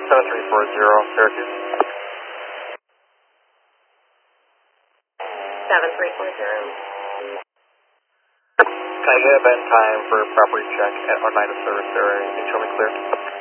7340, Syracuse. 7340. Can I get a bed time for property check at Oneida Service area? Can you show me clear?